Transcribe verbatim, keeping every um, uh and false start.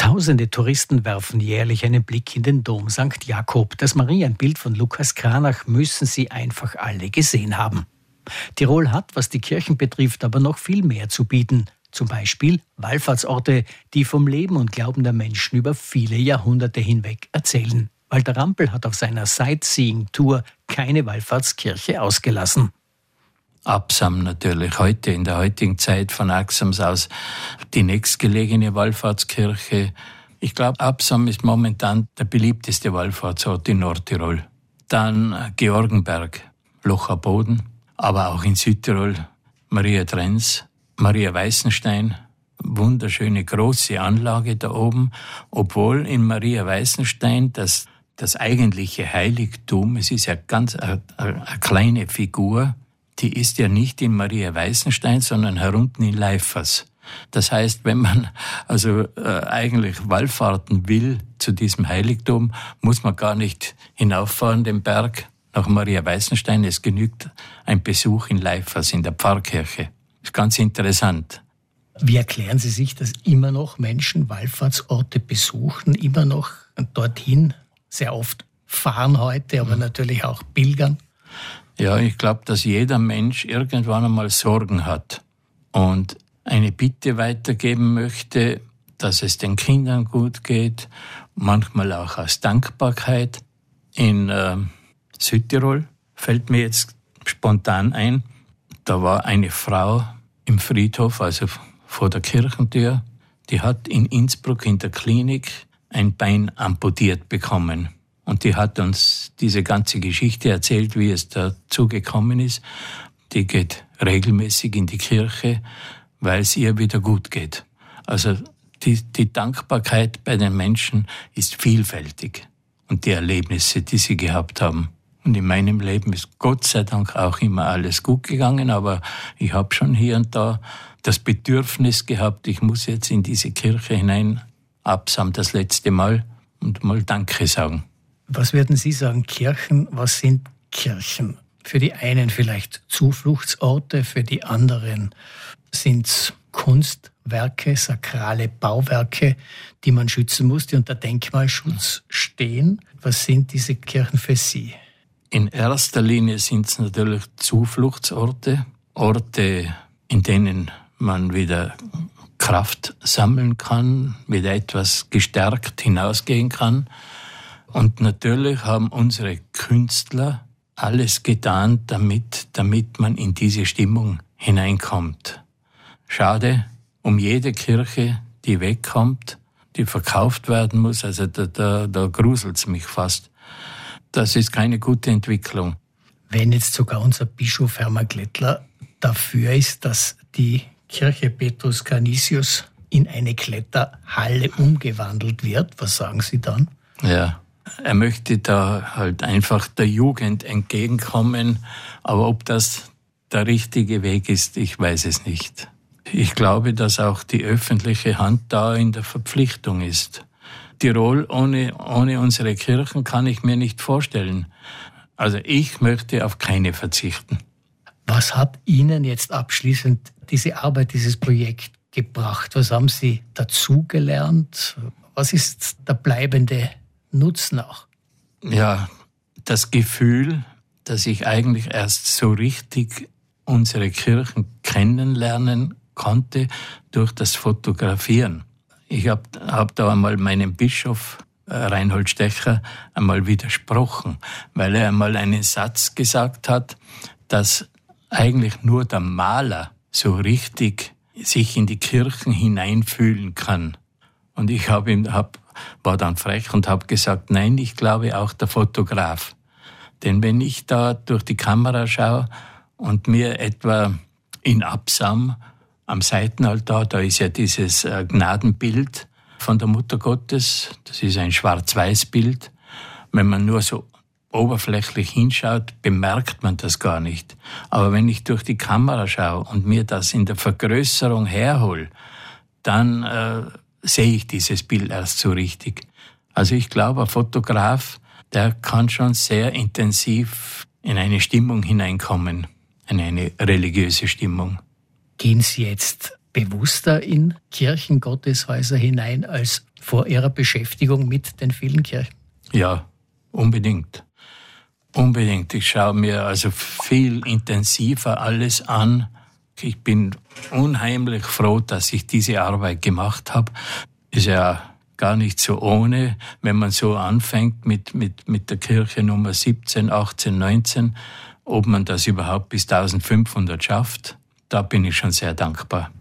Tausende Touristen werfen jährlich einen Blick in den Dom Sankt Jakob. Das Marienbild von Lukas Cranach müssen sie einfach alle gesehen haben. Tirol hat, was die Kirchen betrifft, aber noch viel mehr zu bieten. Zum Beispiel Wallfahrtsorte, die vom Leben und Glauben der Menschen über viele Jahrhunderte hinweg erzählen. Walter Rampel hat auf seiner Sightseeing-Tour keine Wallfahrtskirche ausgelassen. Absam natürlich, heute in der heutigen Zeit von Axams aus die nächstgelegene Wallfahrtskirche. Ich glaube, Absam ist momentan der beliebteste Wallfahrtsort in Nordtirol. Dann Georgenberg, Locher Boden, aber auch in Südtirol Maria Trenz, Maria Weißenstein, wunderschöne große Anlage da oben, obwohl in Maria Weißenstein das, das eigentliche Heiligtum, es ist ja ganz eine, eine kleine Figur, die ist ja nicht in Maria Weißenstein, sondern herunten in Leifers. Das heißt, wenn man also äh, eigentlich wallfahrten will zu diesem Heiligtum, muss man gar nicht hinauffahren den Berg nach Maria Weißenstein. Es genügt ein Besuch in Leifers, in der Pfarrkirche. Das ist ganz interessant. Wie erklären Sie sich, dass immer noch Menschen Wallfahrtsorte besuchen, immer noch dorthin, sehr oft fahren heute, aber natürlich auch pilgern? Ja, ich glaube, dass jeder Mensch irgendwann einmal Sorgen hat und eine Bitte weitergeben möchte, dass es den Kindern gut geht, manchmal auch aus Dankbarkeit. In äh, Südtirol fällt mir jetzt spontan ein, da war eine Frau im Friedhof, also vor der Kirchentür, die hat in Innsbruck in der Klinik ein Bein amputiert bekommen. Und die hat uns diese ganze Geschichte erzählt, wie es dazu gekommen ist. Die geht regelmäßig in die Kirche, weil es ihr wieder gut geht. Also die, die Dankbarkeit bei den Menschen ist vielfältig. Und die Erlebnisse, die sie gehabt haben. Und in meinem Leben ist Gott sei Dank auch immer alles gut gegangen. Aber ich habe schon hier und da das Bedürfnis gehabt, ich muss jetzt in diese Kirche hinein, Absam das letzte Mal, und mal Danke sagen. Was würden Sie sagen, Kirchen, was sind Kirchen? Für die einen vielleicht Zufluchtsorte, für die anderen sind es Kunstwerke, sakrale Bauwerke, die man schützen muss, die unter Denkmalschutz stehen. Was sind diese Kirchen für Sie? In erster Linie sind es natürlich Zufluchtsorte, Orte, in denen man wieder Kraft sammeln kann, wieder etwas gestärkt hinausgehen kann. Und natürlich haben unsere Künstler alles getan, damit, damit man in diese Stimmung hineinkommt. Schade um jede Kirche, die wegkommt, die verkauft werden muss. Also da, da, da gruselt's mich fast. Das ist keine gute Entwicklung. Wenn jetzt sogar unser Bischof Hermann Glättler dafür ist, dass die Kirche Petrus Canisius in eine Kletterhalle umgewandelt wird, was sagen Sie dann? Ja. Er möchte da halt einfach der Jugend entgegenkommen, aber ob das der richtige Weg ist, ich weiß es nicht. Ich glaube, dass auch die öffentliche Hand da in der Verpflichtung ist. Tirol ohne, ohne unsere Kirchen kann ich mir nicht vorstellen. Also ich möchte auf keine verzichten. Was hat Ihnen jetzt abschließend diese Arbeit, dieses Projekt gebracht? Was haben Sie dazugelernt? Was ist der bleibende Nutzen auch? Ja, das Gefühl, dass ich eigentlich erst so richtig unsere Kirchen kennenlernen konnte durch das Fotografieren. Ich habe hab da einmal meinem Bischof äh, Reinhold Stecher einmal widersprochen, weil er einmal einen Satz gesagt hat, dass eigentlich nur der Maler so richtig sich in die Kirchen hineinfühlen kann. Und ich hab ihm, hab, war dann frech und habe gesagt, nein, ich glaube auch der Fotograf. Denn wenn ich da durch die Kamera schaue und mir etwa in Absam am Seitenaltar, da ist ja dieses Gnadenbild von der Mutter Gottes, das ist ein Schwarz-Weiß-Bild. Wenn man nur so oberflächlich hinschaut, bemerkt man das gar nicht. Aber wenn ich durch die Kamera schaue und mir das in der Vergrößerung herhole, dann äh, sehe ich dieses Bild erst so richtig. Also ich glaube, ein Fotograf, der kann schon sehr intensiv in eine Stimmung hineinkommen, in eine religiöse Stimmung. Gehen Sie jetzt bewusster in Kirchengotteshäuser hinein als vor Ihrer Beschäftigung mit den vielen Kirchen? Ja, unbedingt. Unbedingt. Ich schaue mir also viel intensiver alles an. Ich bin unheimlich froh, dass ich diese Arbeit gemacht habe. Ist ja gar nicht so ohne, wenn man so anfängt mit, mit, mit der Kirche Nummer siebzehn, achtzehn, neunzehn, ob man das überhaupt bis eintausendfünfhundert schafft. Da bin ich schon sehr dankbar.